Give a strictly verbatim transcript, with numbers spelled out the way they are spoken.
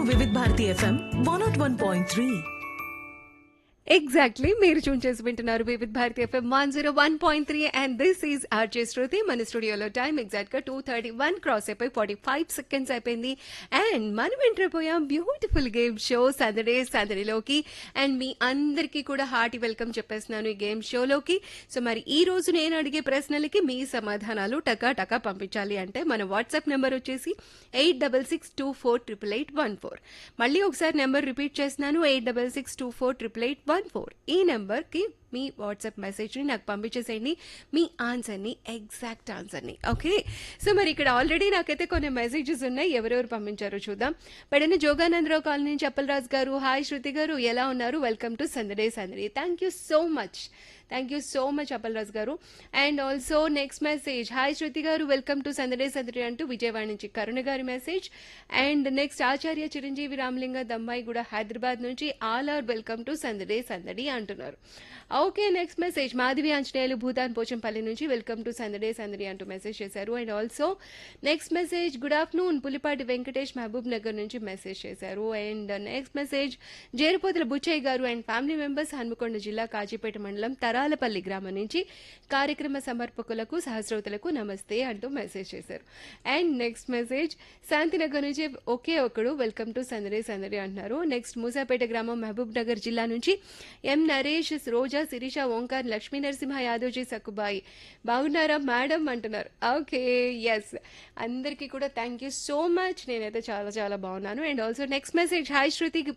వివిధ Bharati FM one not one point three. Exactly మీరు చూన్ చేసి వింటున్నారు వివిధ Bharati FM one zero one point three and this is RJ శృతి. మన స్టూడియోలో టైం ఎగ్జాక్ట్ గా టూ థర్టీ వన్ క్రాస్ అయిపోయి ఫార్టీ ఫైవ్ సెకండ్స్ అయిపోయింది. అండ్ మనం ఎంటర్ పోయాం beautiful game show Saturday సాటర్డేలోకి. And మీ అందరికీ కూడా హార్టీ వెల్కమ్ చెప్పేస్తున్నాను ఈ గేమ్ షోలోకి. సో మరి ఈ రోజు నేను అడిగే ప్రశ్నలకి మీ సమాధానాలు టకా టకా పంపించాలి అంటే మన వాట్సాప్ నెంబర్ వచ్చేసి eight double six two four triple eight one four. మళ్ళీ ఒకసారి నెంబర్ రిపీట్ చేస్తున్నాను, eight double six two four triple eight one four. ఈ నెంబర్కి మీ వాట్సాప్ మెసేజ్ని నాకు పంపించేసేయండి, మీ ఆన్సర్ని, ఎగ్జాక్ట్ ఆన్సర్ని. ఓకే, సో మరి ఇక్కడ ఆల్రెడీ నాకైతే కొన్ని మెసేజెస్ ఉన్నాయి, ఎవరెవరు పంపించారో చూద్దాం. పెడన జోగానందరావు కాలనీ నుంచి అప్పలరాజు గారు, హాయ్ శృతి గారు ఎలా ఉన్నారు, వెల్కమ్ టు సందడే సందడి. Thank you so much, thank you so much Appalaraju గారు. And also next message, hi శృతి గారు వెల్కమ్ టు సందడే సందడి అంటూ విజయవాడ నుంచి కరుణ గారి మెసేజ్. అండ్ నెక్స్ట్ ఆచార్య చిరంజీవి రామలింగ దమ్మాయి కూడా హైదరాబాద్ నుంచి ఆల్ ఆర్ వెల్కమ్ టు సందడే సందడి అంటున్నారు. Okay, next message Madhavi Anjaneyulu Bhoodan Pochampally నుంచి వెల్కమ్ టు సందడే సందడి అంటూ మెసేజ్ చేశారు. And also next message good afternoon Pulipati Venkatesh Mahabub Nagar నుంచి మెసేజ్ చేశారు. And next message Jerupothula Buchaiah గారు అండ్ ఫ్యామిలీ మెంబర్స్ హన్మకొండ జిల్లా కాజీపేట మండలం తరాలపల్లి గ్రామం నుంచి కార్యక్రమ సమర్పకులకు సహస్రోతులకు నమస్తే అంటూ మెసేజ్ చేశారు. అండ్ నెక్స్ట్ మెసేజ్ శాంతినగర్ నుంచి ఒకే ఒకడు వెల్కమ్ టు సందడే సందడి అంటున్నారు. నెక్స్ట్ మూసాపేట గ్రామం మహబూబ్ నగర్ జిల్లా నుంచి ఎం నరేష్, రోజా, శిరీష, ఓంకార్, లక్ష్మీ నరసింహ యాదవ్జీ, సక్కుబాయి బాగున్నారా మేడం అంటున్నారు. ఓకే, ఎస్, అందరికీ కూడా థ్యాంక్ యూ సో మచ్, నేనైతే చాలా చాలా బాగున్నాను. And also next message, hi Shruti